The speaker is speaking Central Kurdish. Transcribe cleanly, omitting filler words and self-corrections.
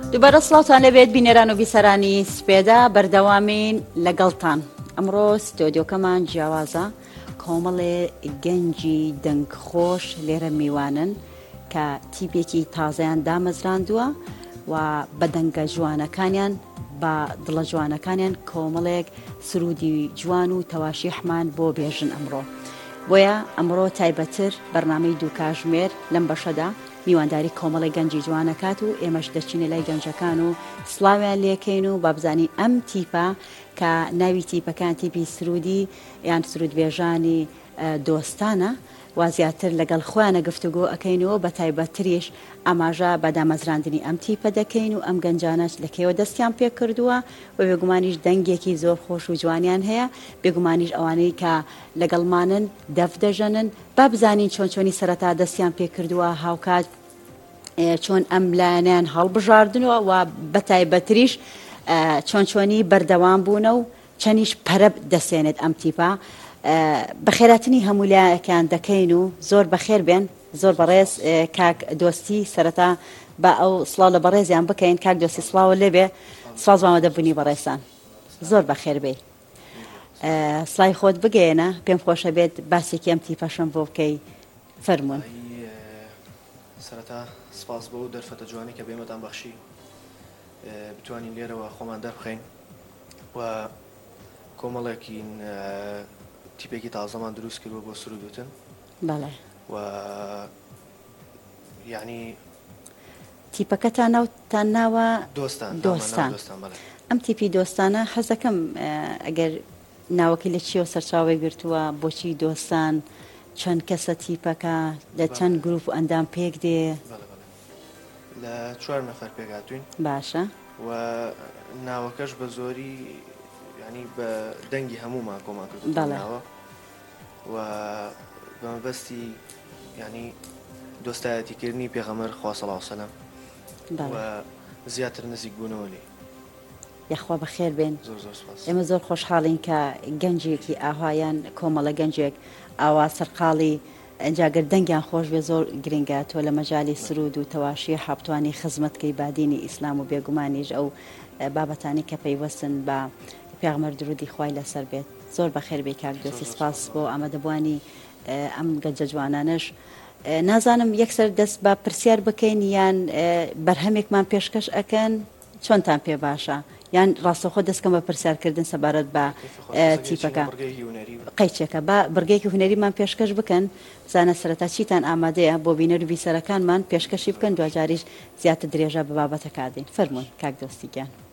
دووبارە سڵاوتان لەبێت بینێران و بیسەرانی سپێدا بەردەوامین لەگەڵتان. ئەمڕۆ ستۆدیۆکەمان جیاوازە، کۆمەڵێ گەنجی دەنگخۆش لێرە میوانن کە تیپێکی تازەیان دامەزراندووە و بە دەنگە جوانەکانیان بە دڵە جوانەکانیان کۆمەڵێک سرودی جوان و تەواشیحمان بۆ بێژن ئەمڕۆ. بۆیە ئەمڕۆ تایبەتر بەرنامەی دوو کاژمێر لەم بەشەدا میوانداری کۆمەڵی گەنجی جوانەکات و ئێمەش دەچینە لای گەنجەکان و سڵاویان لێکەین و بابزانی ئەم تیپە کە ناوی تیپەکان تیپی سرودی یان سرودبێژانی دۆستانە و زیاتر لەگەڵ خۆیانە گفتوگۆ ئەەکەینەوە بە تایبەتریش ئاماژە بە دامەزراندنی ئەم تیپە دەکەین و ئەم گەنجانەش لەکەوە دەستیان پێ کردووە و بێگومانیش دەنگێکی زۆر خۆش و جوانیان هەیە، بێگومانیش ئەوانەی کە لەگەڵمانن دەف دەژەنن با بزانین چۆن چۆنی سەرەتا دەستیان پێ کردووە هاوکات چۆن ئەم لایەنیان هەڵبژاردنەوە و بە تایبەتریش چۆن چۆنی بەردەوام بوونە و چەندیش پەرە دەسێنێت ئەم تیپە. بەخێراتنی هەمولایەکان دەکەین و زۆر بەخێر بێن، زۆر بەڕێز کاک دۆستی سەرەتا بە ئەو سڵاو لە بەڕێزیان بکەین. کاک دۆستی سڵاوە لێبێ، سڵاو ئامادەبوونی بەڕێزان، زۆر بەخێر بێ. سڵای خۆت بگەێنە، پێم خۆشە بێت باسێکی ئەم تیپەشم بۆ بکەی، فەرموون. سەرەتا سپاس بۆ و دەرفەتە جوانی کە بێمەتان بەخشی بتوانین لێرەوە خۆمان دەربخەین و کۆمەڵێکی تیپێکی تازەمان دروست کردووە بۆ سرودوتن. بەڵێ. و یعنی تیپەکەتان ناوتان ناوە دۆستان. ئەم تیپی دۆستانە حەزەکەم ئەگەر ناوەکەی لە چیەوە سەرچاوی گرتووە، بۆچی دۆستان، چەند کەسە تیپەکە، لە چەند گروپ و ئەندام پێک دێ؟ لە 4 نەفەر پێکهاتووین. باشە. و ناوەکەش بە زۆری ینی بە دەنگی هەموومان کۆمان کردووە و بەمەبەستی ینی دۆستایەتیکردنی پێغەمبەر خوا صلی الله علیه و سلم و زیاتر نزیک بوونەوە لێ. یاخوا بەخێر بێن. زۆر سپاس. ئێمە زۆر خۆشحاڵین کە گەنجێکی ئاهایان کۆمەڵە گەنجێک ئاوا سەرقاڵی ئەنجاگەر دەنگیان خۆش بێ زۆر گرنگە تۆ لە مەجای سرود و تەواشی حابتوانی خزمەتکەی بادینی ئیسلام و بێگومانیش ئەو بابەتانی کە پەیوەستن بە پێغەمبەر درودی خوای لەسەر بێت. زۆر بەخێر بێ کاک دۆستی، سپاس بۆ ئامادەبوانی ئەم گەنجە جوانانش. نازانم یەکسەر دەست بە پرسیار بکەین یان بەرهەمێکمان پێشکەش ئەکەن، چۆنتان پێ باشە؟ یان ڕاستەوخۆ دەستکەم بە پرسیارکردن سەبارەت بە تیپەکە قەیچێکە با بڕگەیەکی هونەریمان پێشکەش بکەن، بزانە سەرەتا چیتان ئامادەیە بۆ بینەر و بیسەرەکانمان پێشکەشی بکەن، دوجاریش زیاتر درێژە بە بابەتە کادین. فەرموون کاک دۆستی گیان.